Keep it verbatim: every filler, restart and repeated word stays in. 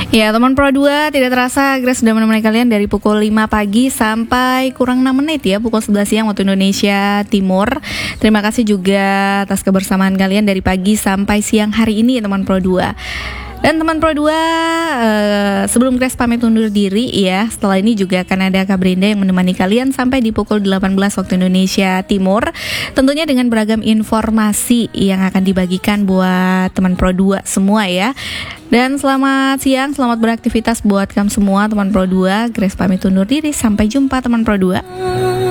Ya teman Pro dua, tidak terasa Grace sudah menemani kalian dari pukul lima pagi sampai kurang enam menit ya, pukul sebelas siang waktu Indonesia Timur. Terima kasih juga atas kebersamaan kalian dari pagi sampai siang hari ini teman Pro dua. Dan teman Pro dua, uh, sebelum Grace pamit undur diri ya, setelah ini juga akan ada Kak Brenda yang menemani kalian sampai di pukul delapan belas waktu Indonesia Timur. Tentunya dengan beragam informasi yang akan dibagikan buat teman Pro dua semua ya. Dan selamat siang, selamat beraktivitas buat kamu semua teman Pro dua. Grace pamit undur diri, sampai jumpa teman Pro dua.